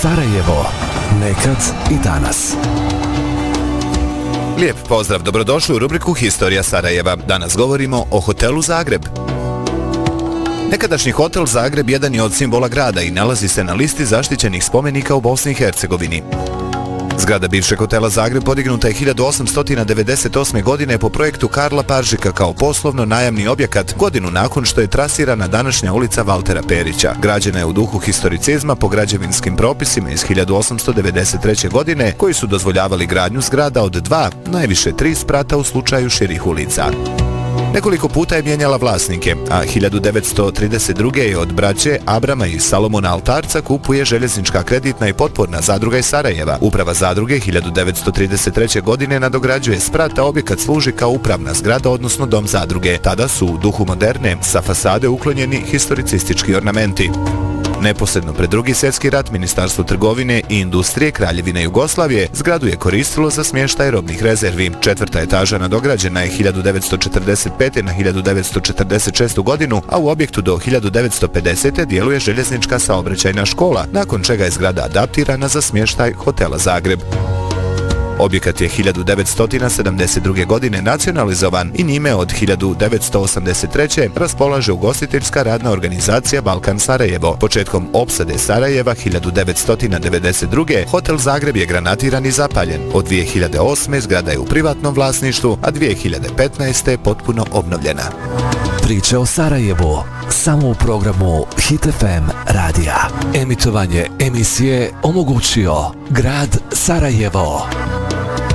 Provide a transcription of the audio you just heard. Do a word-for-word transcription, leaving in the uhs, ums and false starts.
Sarajevo. Nekad i danas. Lijep pozdrav, dobrodošli u rubriku Historija Sarajeva. Danas govorimo o hotelu Zagreb. Nekadašnji hotel Zagreb jedan je od simbola grada i nalazi se na listi zaštićenih spomenika u Bosni i Hercegovini. Zgrada bivšeg hotela Zagreb podignuta je hiljadu osamsto devedeset osme. godine po projektu Karla Paržika kao poslovno-najamni objekat, godinu nakon što je trasirana današnja ulica Valtera Perića. Građena je u duhu historicizma po građevinskim propisima iz hiljadu osamsto devedeset treće. godine, koji su dozvoljavali gradnju zgrada od dva, najviše tri sprata u slučaju širih ulica. Nekoliko puta je mijenjala vlasnike, a hiljadu devetsto trideset druge. je od braće Abrama i Salomona Altarca kupuje željeznička kreditna i potporna zadruga iz Sarajeva. Uprava zadruge hiljadu devetsto trideset treće. godine nadograđuje sprat, a objekat služi kao upravna zgrada, odnosno dom zadruge. Tada su u duhu moderne sa fasade uklonjeni historicistički ornamenti. Neposredno pred Drugi svjetski rat Ministarstvo trgovine i industrije Kraljevine Jugoslavije zgradu je koristilo za smještaj robnih rezervi. Četvrta etaža nadograđena je hiljadu devetsto četrdeset pete. na hiljadu devetsto četrdeset šestu. godinu, a u objektu do hiljadu devetsto pedesete. djeluje željeznička saobraćajna škola, nakon čega je zgrada adaptirana za smještaj hotela Zagreb. Objekat je hiljadu devetsto sedamdeset druge. godine nacionalizovan i njime od hiljadu devetsto osamdeset treće. raspolaže ugostiteljska radna organizacija Balkan Sarajevo. Početkom opsade Sarajeva hiljadu devetsto devedeset druge. hotel Zagreb je granatiran i zapaljen. Od dvije hiljade osme. zgrada je u privatnom vlasništvu, a dvije hiljade petnaeste. potpuno obnovljena. Priče o Sarajevu samo u programu Hit F M radija. Emitovanje emisije omogućio grad Sarajevo.